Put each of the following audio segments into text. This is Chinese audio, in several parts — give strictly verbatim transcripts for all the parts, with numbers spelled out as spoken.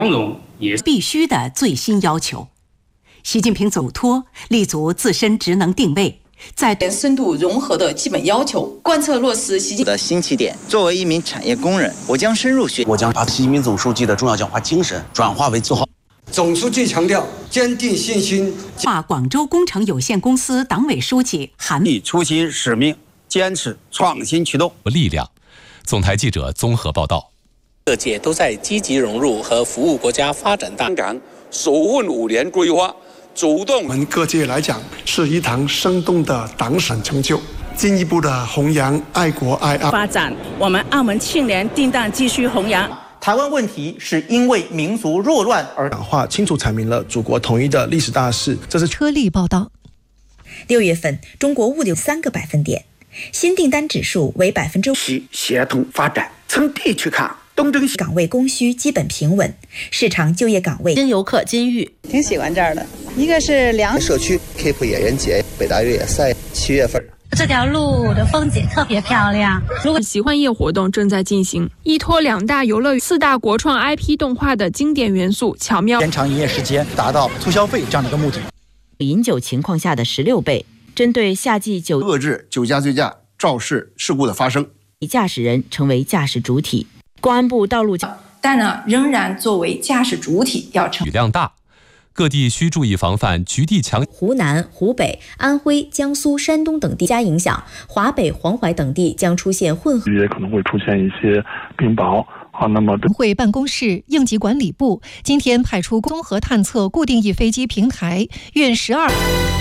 光荣也必须的最新要求。习近平总托立足自身职能定位，在深度融合的基本要求，贯彻落实习近平的新起点。作为一名产业工人，我将深入学， 我将把习近平总书记的重要讲话精神转化为做好。 总书记强调坚定信心。 话广州工程有限公司党委书记韩以初心使命，坚持创新驱动力量。总台记者综合报道。 各界都在积极融入和服务国家发展大纲首份五年规划。主动， 我们各界来讲是一堂生动的党省成就，进一步的弘扬爱国爱澳发展。我们澳门青年定当继续弘扬台湾问题是因为民族弱乱而讲话，清楚阐明了祖国统一的历史大势。这是车力报道。 六月份，中国物流三个百分点，新订单指数为百分之七，协同发展。从地区看。东征岗位供需基本平稳，市场就业岗位。 经游客金玉挺喜欢这儿的，一个是凉社区 Keep 野人节、北大越野赛，七月份。 这条路的风景特别漂亮。 如果喜欢夜活动正在进行，依托两大游乐园、四大国创 I P 动画的经典元素，巧妙延长营业时间，达到促消费这样的一个目的。 饮酒情况下的十六倍，针对夏季酒遏制酒驾、醉驾、肇事事故的发生， 驾驶人成为驾驶主体。公安部道路交但呢，仍然作为驾驶主体要成。 雨量大，各地需注意防范局地强。 湖南、湖北、安徽、江苏、山东等地加影响，华北、黄淮等地将出现混合， 也可能会出现一些冰雹。好，那么会办公室应急管理部今天派出综合探测固定翼飞机平台，运十二。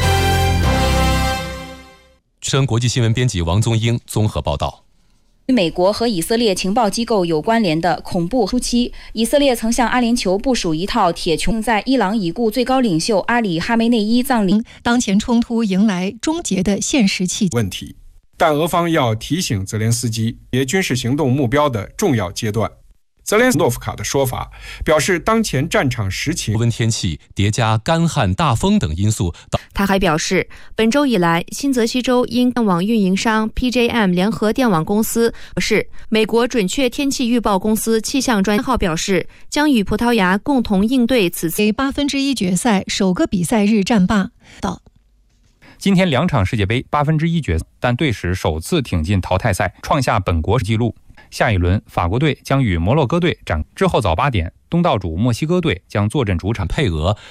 深国际新闻编辑王宗英综合报道。 与美国和以色列情报机构有关联的恐怖初期，以色列曾向阿联酋部署一套铁穹，在伊朗已故最高领袖阿里·哈梅内伊葬礼。 当前冲突迎来终结的现实契机。 问题，但俄方要提醒泽连斯基，也军事行动目标的重要阶段。泽连斯诺夫卡的说法表示，当前战场实情温天气叠加干旱、大风等因素。 他还表示，本周以来，新泽西州因电网运营商 P J M 联合电网公司表示，美国准确天气预报公司气象专号表示，将与葡萄牙共同应对此次八分之一决赛首个比赛日战罢。到今天两场世界杯八分之一决赛，但队史首次挺进淘汰赛，创下本国纪录。下一轮，法国队将与摩洛哥队展。之后早八点，东道主墨西哥队将坐镇主场。 配额